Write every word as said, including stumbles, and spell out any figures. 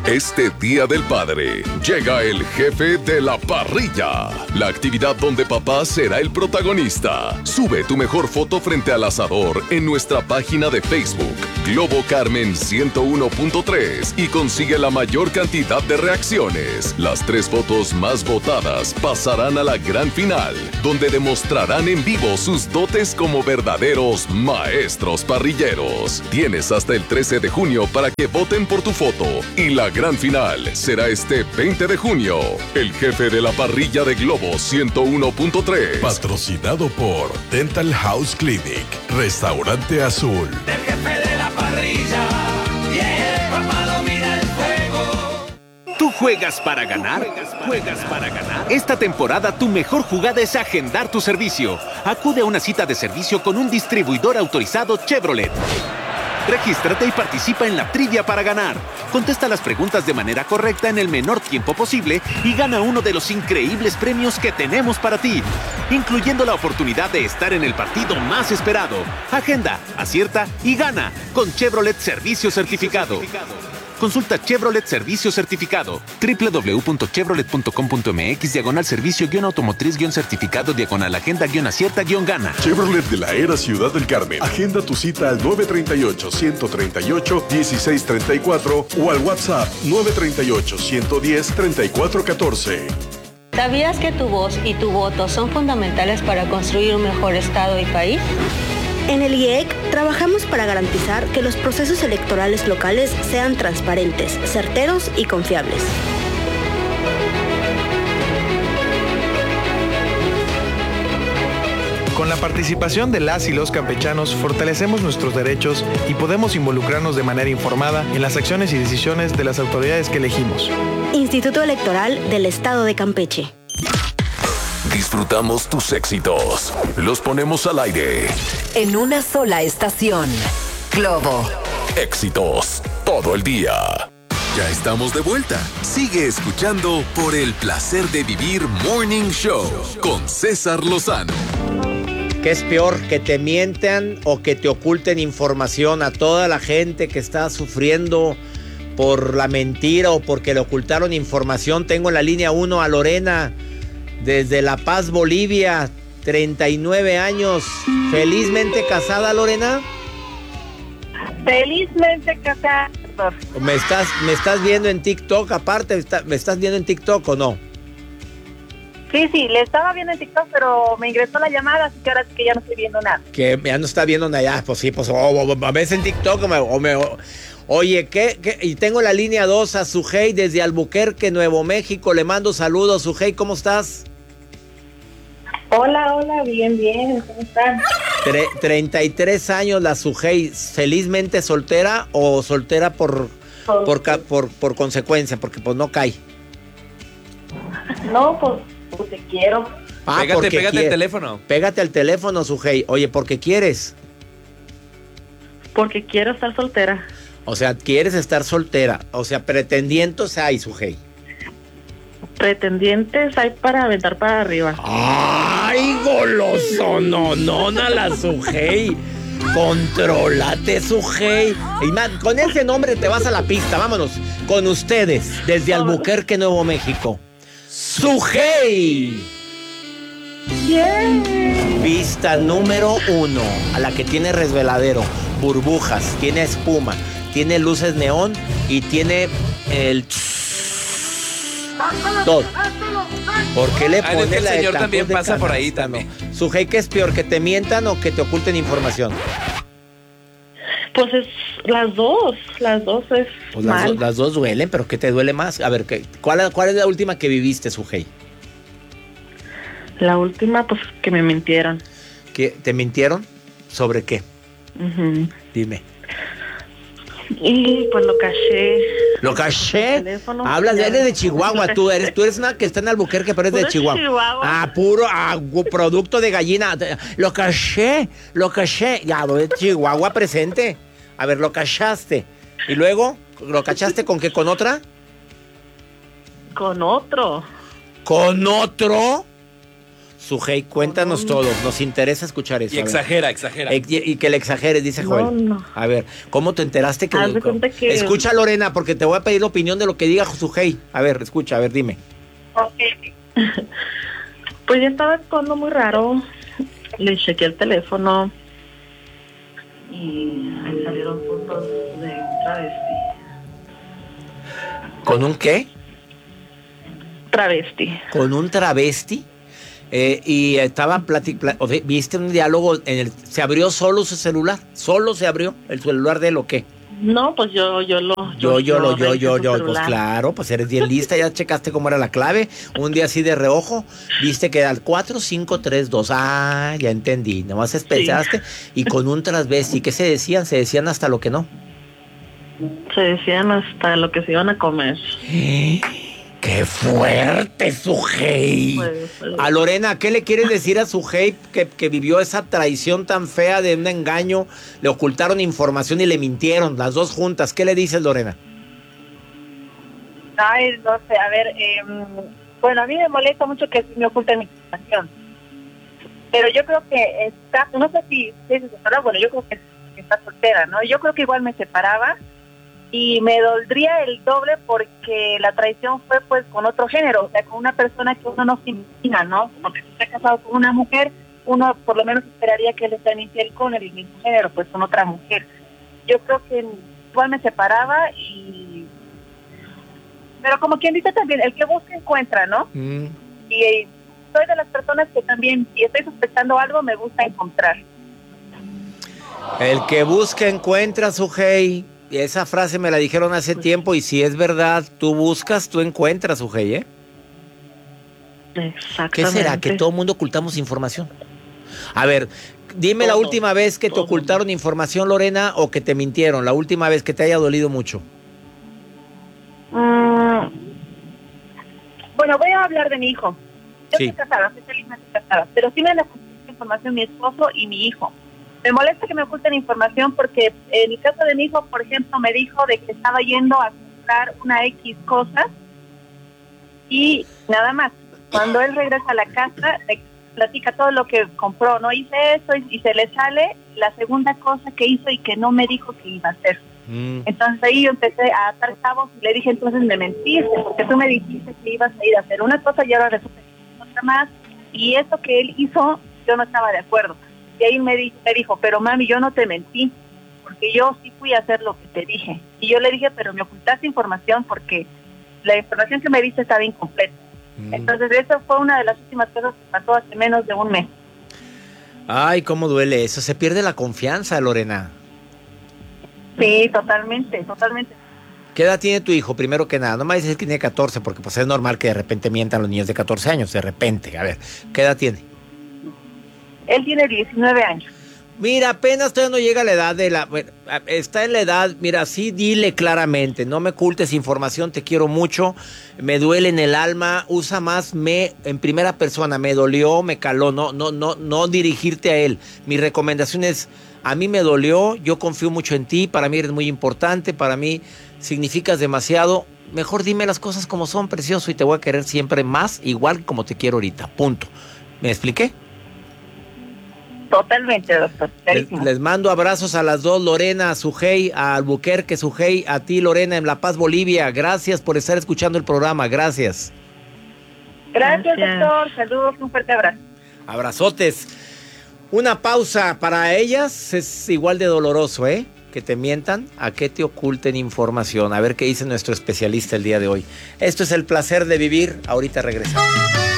Este Día del Padre, llega el jefe de la parrilla. La actividad donde papá será el protagonista. Sube tu mejor foto frente al asador en nuestra página de Facebook, Globo Carmen ciento uno punto tres, y consigue la mayor cantidad de reacciones. Las tres fotos más votadas pasarán a la gran final, donde demostrarán en vivo sus dotes como verdaderos maestros parrilleros. Tienes hasta el trece de junio para que voten por tu foto, y la gran final será este veinte de junio. El jefe de la parrilla de Globo ciento uno punto tres. Patrocinado por Dental House Clinic, Restaurante Azul. El jefe de la parrilla, yeah, papá domina el fuego. ¿Tú juegas para ganar? ¿Juegas para ganar? Esta temporada tu mejor jugada es agendar tu servicio. Acude a una cita de servicio con un distribuidor autorizado Chevrolet. Regístrate y participa en la trivia para ganar. Contesta las preguntas de manera correcta en el menor tiempo posible y gana uno de los increíbles premios que tenemos para ti, incluyendo la oportunidad de estar en el partido más esperado. Agenda, acierta y gana con Chevrolet Servicio Certificado. Consulta Chevrolet Servicio Certificado. doble u doble u doble u punto chevrolet punto com punto m x diagonal servicio guión automotriz guión certificado diagonal agenda guión acierta guión gana. Chevrolet de la era Ciudad del Carmen. Agenda tu cita al nueve tres ocho, uno tres ocho, uno seis tres cuatro o al WhatsApp nueve tres ocho, uno uno cero, tres cuatro uno cuatro. ¿Sabías que tu voz y tu voto son fundamentales para construir un mejor Estado y país? En el I E C trabajamos para garantizar que los procesos electorales locales sean transparentes, certeros y confiables. Con la participación de las y los campechanos fortalecemos nuestros derechos y podemos involucrarnos de manera informada en las acciones y decisiones de las autoridades que elegimos. Instituto Electoral del Estado de Campeche. Disfrutamos tus éxitos. Los ponemos al aire. En una sola estación. Globo. Éxitos todo el día. Ya estamos de vuelta. Sigue escuchando Por el Placer de Vivir Morning Show con César Lozano. ¿Qué es peor, que te mientan o que te oculten información? A toda la gente que está sufriendo por la mentira o porque le ocultaron información, tengo en la línea uno a Lorena desde La Paz, Bolivia, treinta y nueve años, felizmente casada, Lorena. Felizmente casada. ¿Me estás, me estás viendo en TikTok aparte? ¿Me estás viendo en TikTok o no? Sí, sí, le estaba viendo en TikTok, pero me ingresó la llamada, así que ahora sí que ya no estoy viendo nada. Que ya no está viendo nada, pues sí, pues o, o, o, a veces en TikTok o me... O me o, Oye, ¿qué, ¿qué? Y tengo la línea dos a Sujei desde Albuquerque, Nuevo México. Le mando saludos. Sujei, ¿cómo estás? Hola, hola, bien, bien. ¿Cómo están? Tre- treinta y tres años la Sujei. ¿Felizmente soltera o soltera por, por, por, por, por, por consecuencia? Porque pues no cae. No, pues, pues te quiero. Ah, pégate, pégate quiere. al teléfono. Pégate al teléfono, Sujei. Oye, ¿por qué quieres? Porque quiero estar soltera. O sea, quieres estar soltera. O sea, pretendientes hay, Sujei. Pretendientes hay para aventar para arriba. ¡Ay, goloso! No, no, no, la Sujei. Contrólate, Sujei. Y más, con ese nombre te vas a la pista. Vámonos. Con ustedes, desde Albuquerque, Nuevo México. Sujei. Yeah. Pista número uno. A la que tiene resbaladero, burbujas, tiene espuma, tiene luces neón y tiene el... Todo. ¿Por qué le pones pone la el señor de también de pasa por ahí canasta, también. no? Sujei, ¿qué es peor, que te mientan o que te oculten información? Pues es las dos, las dos es Pues las, mal. do- las dos duelen, pero ¿qué te duele más? A ver, ¿qué, cuál, ¿cuál es la última que viviste, Sujei? La última, pues que me mintieron. ¿Qué, ¿Te mintieron? ¿Sobre qué? Uh-huh. Dime. Y pues lo caché. ¿Lo caché? Teléfono. Hablas, Ya eres de ves, Chihuahua, lo tú caché. eres, tú eres una que está en Albuquerque, pero eres de Puro Chihuahua. Chihuahua. Ah, puro ah, gu- producto de gallina. Lo caché, lo caché. Ya, lo de Chihuahua presente. A ver, lo cachaste. ¿Y luego? ¿Lo cachaste con qué? ¿Con otra? Con otro. ¿Con otro? Sujei, cuéntanos todo. Nos interesa escuchar eso. Y exagera, exagera. Y, y que le exageres, dice Joel. No, no. A ver, ¿cómo te enteraste que... Haz de cuenta que- Escucha, Lorena, porque te voy a pedir la opinión de lo que diga Sujei. A ver, escucha, a ver, dime. Ok. Pues ya estaba actuando muy raro. Le chequeé el teléfono y ahí salieron fotos de un travesti. ¿Con un qué? Travesti. Con un travesti. Eh, y estaban platicando, viste un diálogo en el, se abrió solo su celular, solo se abrió el celular de él o qué. No, pues yo, yo lo... Yo, yo, lo, yo, revisé yo, su yo, pues celular. claro, pues eres bien lista, ya checaste cómo era la clave, un día así de reojo, viste que era el cuatro cinco tres dos, ah, ya entendí, nomás pensaste, y con un transvesti, ¿qué se decían? Se decían hasta lo que no. Se decían hasta lo que se iban a comer. ¡Qué fuerte, Sujei! Pues, pues, A Lorena, ¿qué le quieres decir a Sujei que, que vivió esa traición tan fea de un engaño? Le ocultaron información y le mintieron, las dos juntas. ¿Qué le dices, Lorena? Ay, no sé, a ver, eh, bueno, a mí me molesta mucho que me oculten mi información. Pero yo creo que está, no sé si, si se separó, bueno, yo creo que, que está soltera, ¿no? Yo creo que igual me separaba y me doldría el doble porque la traición fue pues con otro género, o sea, con una persona que uno no se imagina, ¿no? Porque si está casado con una mujer, uno por lo menos esperaría que él esté infiel con el mismo género, pues con otra mujer. Yo creo que igual me separaba y... Pero como quien dice también, el que busca encuentra, ¿no? Mm. Y eh, soy de las personas que también, si estoy sospechando algo, me gusta encontrar. El que busca encuentra, Sujei. Y esa frase me la dijeron hace tiempo y si es verdad, tú buscas, tú encuentras, Sujei, ¿eh? Exactamente. ¿Qué será? Que todo el mundo ocultamos información. A ver, dime todo, la última vez que te ocultaron mundo. información, Lorena, o que te mintieron, la última vez que te haya dolido mucho. Mm, bueno, voy a hablar de mi hijo. Yo sí. estoy casada, estoy felizmente casada, pero sí me han ocultado información mi esposo y mi hijo. Me molesta que me oculten información porque en el caso de mi hijo, por ejemplo, me dijo de que estaba yendo a comprar una X cosas y nada más. Cuando él regresa a la casa, le platica todo lo que compró, no hice eso y, y se le sale la segunda cosa que hizo y que no me dijo que iba a hacer. Mm. Entonces ahí yo empecé a atar cabos y le dije, entonces me mentiste porque tú me dijiste que ibas a ir a hacer una cosa y ahora resulta que otra más y eso que él hizo yo no estaba de acuerdo. Y ahí me dijo, me dijo, pero mami, yo no te mentí, porque yo sí fui a hacer lo que te dije. Y yo le dije, pero me ocultaste información porque la información que me diste estaba incompleta. Mm. Entonces, eso fue una de las últimas cosas que pasó hace menos de un mes. Ay, cómo duele eso. Se pierde la confianza, Lorena. Sí, totalmente, totalmente. ¿Qué edad tiene tu hijo? Primero que nada, no me dices que tiene catorce, porque pues es normal que de repente mientan los niños de catorce años, de repente. A ver, ¿qué edad tiene? Él tiene diecinueve años. Mira, apenas todavía no llega a la edad de la... Está en la edad, mira, sí, dile claramente, no me ocultes información, te quiero mucho, me duele en el alma, usa más me en primera persona, me dolió, me caló, no, no, no, no dirigirte a él. Mi recomendación es, a mí me dolió, yo confío mucho en ti, para mí eres muy importante, para mí significas demasiado, mejor dime las cosas como son, precioso, y te voy a querer siempre más, igual como te quiero ahorita, punto. ¿Me expliqué? Totalmente, doctor. Les, les mando abrazos a las dos, Lorena, a Sujei, a Albuquerque, Sujei, a ti, Lorena, en La Paz, Bolivia. Gracias por estar escuchando el programa, gracias. Gracias, gracias. Doctor. Saludos, un fuerte abrazo. Abrazotes. Una pausa para ellas es igual de doloroso, ¿eh? Que te mientan, a que te oculten información. A ver qué dice nuestro especialista el día de hoy. Esto es El Placer de Vivir. Ahorita regresamos.